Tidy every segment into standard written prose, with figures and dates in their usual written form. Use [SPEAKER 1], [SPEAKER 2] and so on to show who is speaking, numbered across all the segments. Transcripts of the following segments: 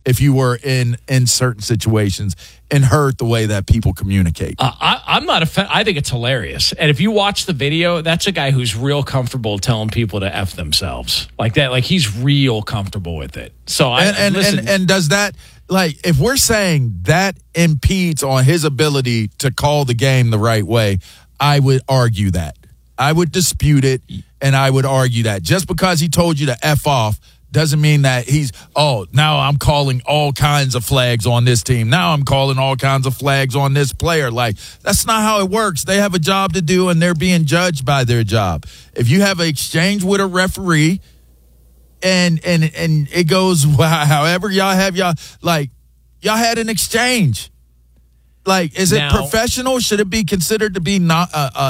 [SPEAKER 1] if you were in certain situations and heard the way that people communicate.
[SPEAKER 2] I'm not a fan. I think it's hilarious. And if you watch the video, that's a guy who's real comfortable telling people to F themselves like that. Like he's real comfortable with it. So
[SPEAKER 1] and does that, like, if we're saying that impedes on his ability to call the game the right way, I would argue that. I would dispute it, and I would argue that. Just because he told you to F off doesn't mean that now I'm calling all kinds of flags on this team. Now I'm calling all kinds of flags on this player. Like, that's not how it works. They have a job to do, and they're being judged by their job. If you have an exchange with a referee, and it goes however y'all had an exchange. Like, is it professional? Should it be considered to be not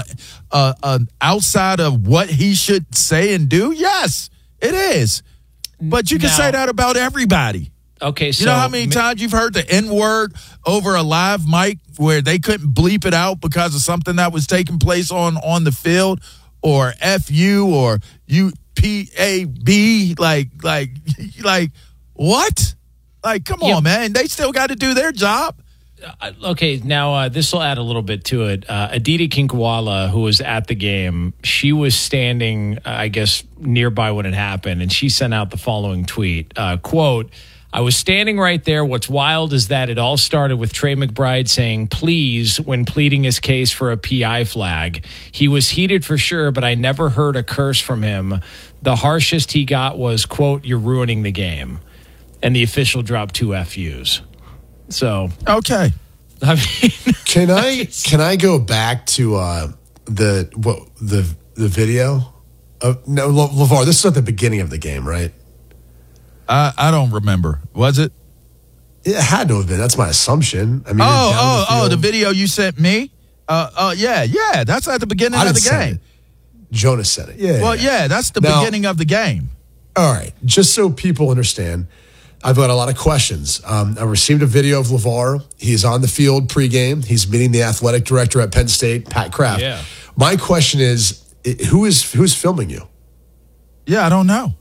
[SPEAKER 1] outside of what he should say and do? Yes, it is. But you can say that about everybody.
[SPEAKER 2] Okay, so
[SPEAKER 1] you know how many times you've heard the N-word over a live mic where they couldn't bleep it out because of something that was taking place on the field, or F-U or U-P-A-B, like what? Like, come on, man. They still got to do their job.
[SPEAKER 2] Okay, now this will add a little bit to it. Aditi Kinkwala, who was at the game, she was standing, I guess, nearby when it happened, and she sent out the following tweet, quote, "I was standing right there. What's wild is that it all started with Trey McBride saying, 'please,' when pleading his case for a PI flag. He was heated for sure, but I never heard a curse from him. The harshest he got was, quote, 'you're ruining the game.' And the official dropped 2 FUs. So
[SPEAKER 1] okay,
[SPEAKER 2] I mean,
[SPEAKER 3] can I go back to the video? No, LeVar, this is at the beginning of the game, right?
[SPEAKER 1] I don't remember. Was it?
[SPEAKER 3] It had to have been. That's my assumption. I mean,
[SPEAKER 1] the video you sent me. Yeah. That's at the beginning of the game.
[SPEAKER 3] Jonas said it. Yeah.
[SPEAKER 1] Well, yeah, that's the beginning of the game.
[SPEAKER 3] All right, just so people understand. I've got a lot of questions. I received a video of LeVar. He is on the field pregame. He's meeting the athletic director at Penn State, Pat Kraft.
[SPEAKER 2] Yeah.
[SPEAKER 3] My question is, who's filming you?
[SPEAKER 1] Yeah, I don't know.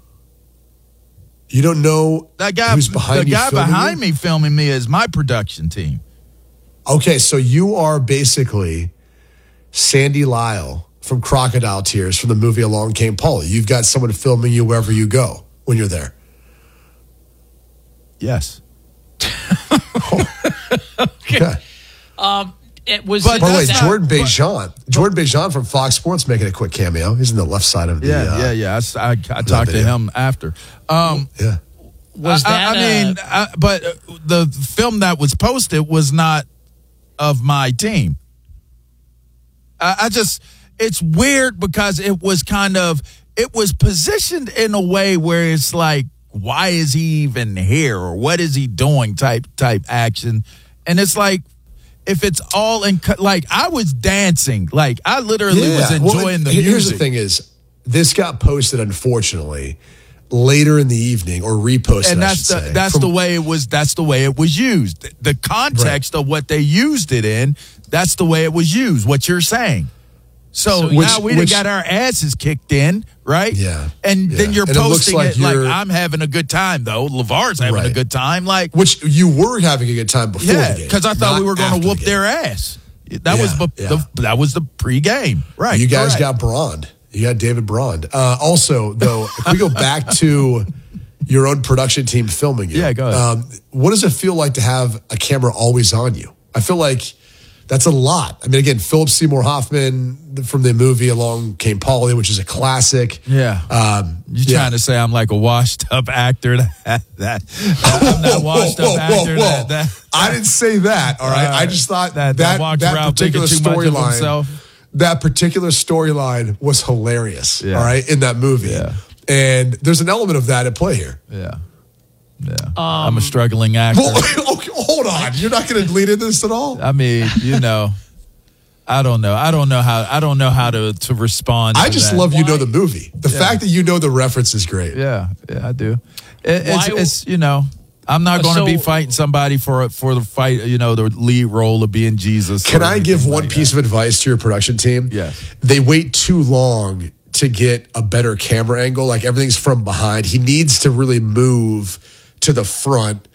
[SPEAKER 3] You don't know
[SPEAKER 1] that guy?
[SPEAKER 3] Who's behind
[SPEAKER 1] the
[SPEAKER 3] you
[SPEAKER 1] guy behind me filming me is my production team.
[SPEAKER 3] Okay, so you are basically Sandy Lyle from Crocodile Tears from the movie Along Came Polly. You've got someone filming you wherever you go when you're there.
[SPEAKER 1] Yes.
[SPEAKER 3] Okay.
[SPEAKER 2] It was.
[SPEAKER 3] By the way, Jordan Bejan from Fox Sports making a quick cameo. He's in the left side of the.
[SPEAKER 1] Yeah. I talked to him after.
[SPEAKER 3] Yeah.
[SPEAKER 2] Was that?
[SPEAKER 1] But the film that was posted was not of my team. It's weird because it was positioned in a way where it's like, why is he even here, or what is he doing type action. And it's like, if it's all in, like, I was dancing, like I literally was enjoying the music.
[SPEAKER 3] Here's the thing is, this got posted, unfortunately, later in the evening, or reposted,
[SPEAKER 1] and that's the way it was used. The context of what they used it in, that's the way it was used, what you're saying. So now we got our asses kicked in, right?
[SPEAKER 3] Yeah.
[SPEAKER 1] And then you're posting
[SPEAKER 3] like
[SPEAKER 1] I'm having a good time, though. LeVar's having a good time. Like,
[SPEAKER 3] which you were having a good time before the game.
[SPEAKER 1] Because I thought we were going to whoop their ass. That was the pregame, right?
[SPEAKER 3] You guys got Braun. You got David Braun. Also, though, if we go back to your own production team filming you.
[SPEAKER 1] Yeah, go ahead.
[SPEAKER 3] What does it feel like to have a camera always on you? I feel like that's a lot. I mean, again, Philip Seymour Hoffman from the movie Along Came Polly, which is a classic.
[SPEAKER 1] Yeah. You're trying to say I'm like a washed-up actor? I'm not washed-up actor.
[SPEAKER 3] I didn't say that, all right? I just thought that particular storyline, that particular storyline was hilarious, all right, in that movie. Yeah. And there's an element of that at play here.
[SPEAKER 1] Yeah. Yeah, I'm a struggling actor.
[SPEAKER 3] Okay, hold on, you're not going to lead into this at all.
[SPEAKER 1] I mean, I don't know how to respond.
[SPEAKER 3] I just love you know the movie. The fact that you know the reference is great.
[SPEAKER 1] Yeah, I do. It's I'm not going to be fighting somebody for the fight. The lead role of being Jesus.
[SPEAKER 3] Can I give one piece of advice to your production team?
[SPEAKER 1] Yes.
[SPEAKER 3] They wait too long to get a better camera angle. Like, everything's from behind. He needs to really move to the front